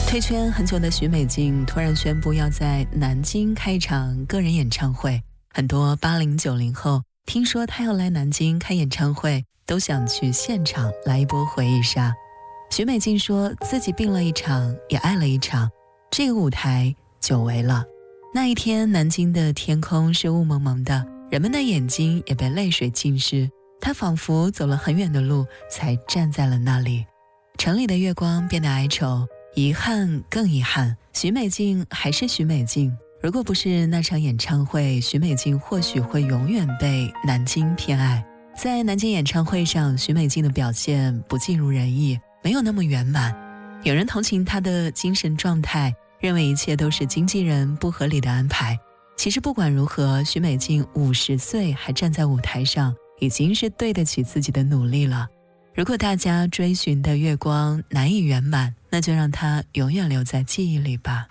退圈很久的许美静突然宣布要在南京开一场个人演唱会，很多80、90后听说她要来南京开演唱会，都想去现场来一波回忆杀。许美静说自己病了一场，也爱了一场，这个舞台久违了。那一天，南京的天空是雾蒙蒙的，人们的眼睛也被泪水浸湿，她仿佛走了很远的路才站在了那里。城里的月光变得哀愁，遗憾更遗憾，许美静还是许美静。如果不是那场演唱会，许美静或许会永远被南京偏爱。在南京演唱会上，许美静的表现不尽如人意，没有那么圆满。有人同情她的精神状态，认为一切都是经纪人不合理的安排。其实不管如何，许美静50岁还站在舞台上，已经是对得起自己的努力了。如果大家追寻的月光难以圆满，那就让它永远留在记忆里吧。